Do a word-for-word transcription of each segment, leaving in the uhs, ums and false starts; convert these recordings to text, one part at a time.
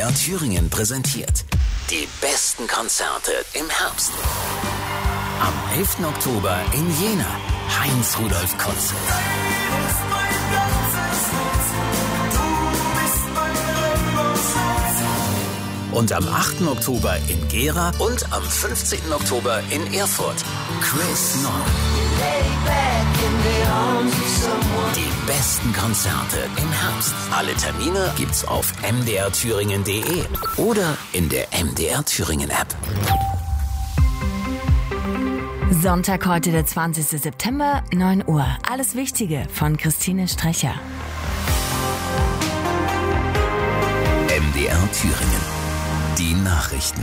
R Thüringen präsentiert die besten Konzerte im Herbst. Am elften Oktober in Jena, Heinz-Rudolf-Konzert. Und am achten Oktober in Gera und am fünfzehnten Oktober in Erfurt, Chris Nord. Die besten Konzerte im Herbst. Alle Termine gibt's auf m d r thüringen punkt d e oder in der M D R Thüringen App. Sonntag heute, der zwanzigsten September, neun Uhr. Alles Wichtige von Christine Strecher. M D R Thüringen. Die Nachrichten.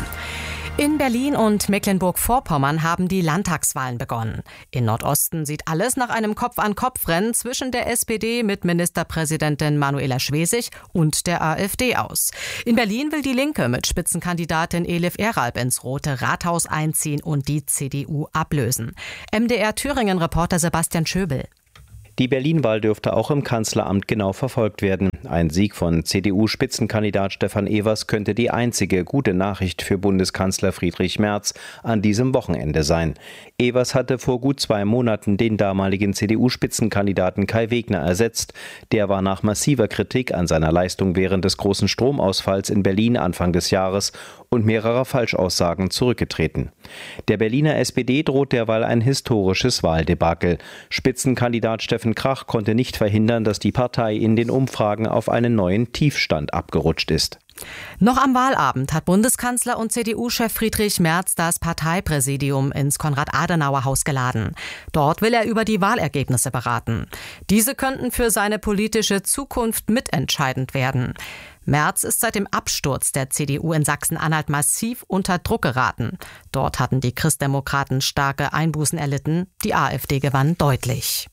In Berlin und Mecklenburg-Vorpommern haben die Landtagswahlen begonnen. In Nordosten sieht alles nach einem Kopf-an-Kopf-Rennen zwischen der S P D mit Ministerpräsidentin Manuela Schwesig und der AfD aus. In Berlin will die Linke mit Spitzenkandidatin Elif Eralp ins Rote Rathaus einziehen und die C D U ablösen. M D R Thüringen-Reporter Sebastian Schöbel. Die Berlin-Wahl dürfte auch im Kanzleramt genau verfolgt werden. Ein Sieg von C D U-Spitzenkandidat Stefan Evers könnte die einzige gute Nachricht für Bundeskanzler Friedrich Merz an diesem Wochenende sein. Evers hatte vor gut zwei Monaten den damaligen C D U-Spitzenkandidaten Kai Wegner ersetzt. Der war nach massiver Kritik an seiner Leistung während des großen Stromausfalls in Berlin Anfang des Jahres und mehrerer Falschaussagen zurückgetreten. Der Berliner S P D droht derweil ein historisches Wahldebakel. Spitzenkandidat Steffen Krach konnte nicht verhindern, dass die Partei in den Umfragen auf einen neuen Tiefstand abgerutscht ist. Noch am Wahlabend hat Bundeskanzler und C D U-Chef Friedrich Merz das Parteipräsidium ins Konrad-Adenauer-Haus geladen. Dort will er über die Wahlergebnisse beraten. Diese könnten für seine politische Zukunft mitentscheidend werden. Merz ist seit dem Absturz der C D U in Sachsen-Anhalt massiv unter Druck geraten. Dort hatten die Christdemokraten starke Einbußen erlitten. Die AfD gewann deutlich.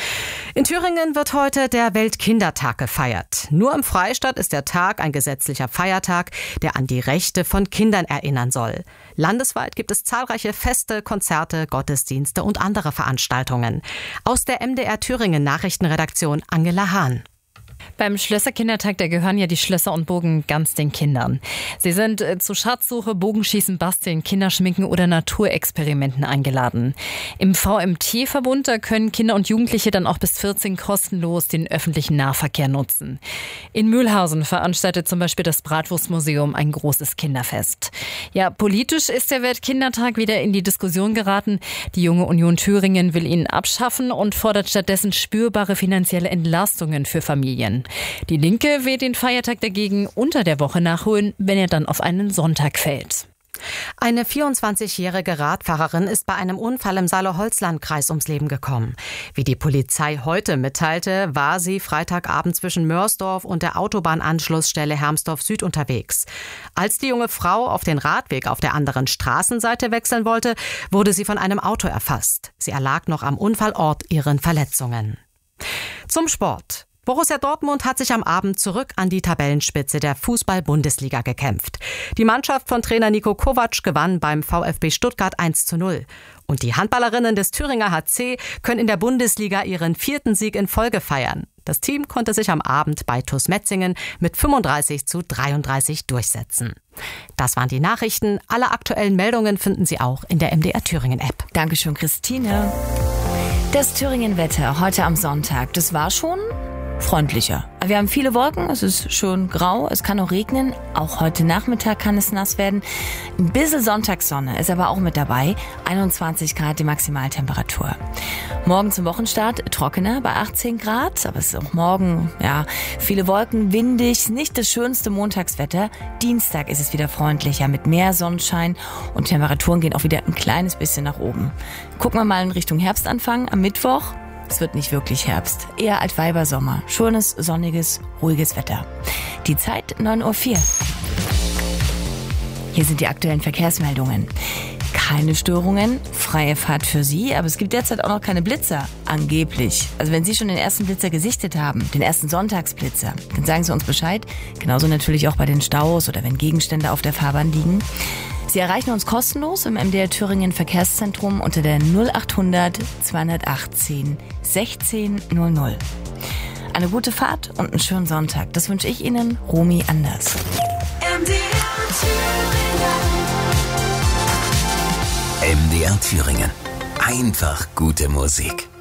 In Thüringen wird heute der Weltkindertag gefeiert. Nur im Freistaat ist der Tag ein gesetzlicher Feiertag, der an die Rechte von Kindern erinnern soll. Landesweit gibt es zahlreiche Feste, Konzerte, Gottesdienste und andere Veranstaltungen. Aus der M D R Thüringen Nachrichtenredaktion Angela Hahn. Beim Schlösserkindertag, da gehören ja die Schlösser und Burgen ganz den Kindern. Sie sind äh, zu Schatzsuche, Bogenschießen, Basteln, Kinderschminken oder Naturexperimenten eingeladen. Im V M T-Verbund, da können Kinder und Jugendliche dann auch bis vierzehn kostenlos den öffentlichen Nahverkehr nutzen. In Mühlhausen veranstaltet zum Beispiel das Bratwurstmuseum ein großes Kinderfest. Ja, politisch ist der Weltkindertag wieder in die Diskussion geraten. Die Junge Union Thüringen will ihn abschaffen und fordert stattdessen spürbare finanzielle Entlastungen für Familien. Die Linke will den Feiertag dagegen unter der Woche nachholen, wenn er dann auf einen Sonntag fällt. Eine vierundzwanzigjährige Radfahrerin ist bei einem Unfall im Saale-Holzland-Kreis ums Leben gekommen. Wie die Polizei heute mitteilte, war sie Freitagabend zwischen Mörsdorf und der Autobahnanschlussstelle Hermsdorf Süd unterwegs. Als die junge Frau auf den Radweg auf der anderen Straßenseite wechseln wollte, wurde sie von einem Auto erfasst. Sie erlag noch am Unfallort ihren Verletzungen. Zum Sport. Borussia Dortmund hat sich am Abend zurück an die Tabellenspitze der Fußball-Bundesliga gekämpft. Die Mannschaft von Trainer Niko Kovac gewann beim VfB Stuttgart eins zu null. Und die Handballerinnen des Thüringer H C können in der Bundesliga ihren vierten Sieg in Folge feiern. Das Team konnte sich am Abend bei TuS Metzingen mit fünfunddreißig zu dreiunddreißig durchsetzen. Das waren die Nachrichten. Alle aktuellen Meldungen finden Sie auch in der M D R Thüringen App. Dankeschön, Christine. Das Thüringen-Wetter heute am Sonntag, das war schon freundlicher. Wir haben viele Wolken, es ist schon grau, es kann auch regnen. Auch heute Nachmittag kann es nass werden. Ein bisschen Sonntagssonne ist aber auch mit dabei. einundzwanzig Grad die Maximaltemperatur. Morgen zum Wochenstart trockener bei achtzehn Grad. Aber es ist auch morgen, ja, viele Wolken, windig, nicht das schönste Montagswetter. Dienstag ist es wieder freundlicher mit mehr Sonnenschein und Temperaturen gehen auch wieder ein kleines bisschen nach oben. Gucken wir mal in Richtung Herbstanfang am Mittwoch. Es wird nicht wirklich Herbst, eher Altweibersommer. Schönes, sonniges, ruhiges Wetter. Die Zeit neun Uhr vier. Hier sind die aktuellen Verkehrsmeldungen. Keine Störungen, freie Fahrt für Sie, aber es gibt derzeit auch noch keine Blitzer, angeblich. Also wenn Sie schon den ersten Blitzer gesichtet haben, den ersten Sonntagsblitzer, dann sagen Sie uns Bescheid. Genauso natürlich auch bei den Staus oder wenn Gegenstände auf der Fahrbahn liegen. Sie erreichen uns kostenlos im M D R Thüringen Verkehrszentrum unter der null achthundert zweihundertachtzehn sechzehn null null. Eine gute Fahrt und einen schönen Sonntag. Das wünsche ich Ihnen, Romy Anders. M D R Thüringen. M D R Thüringen. Einfach gute Musik.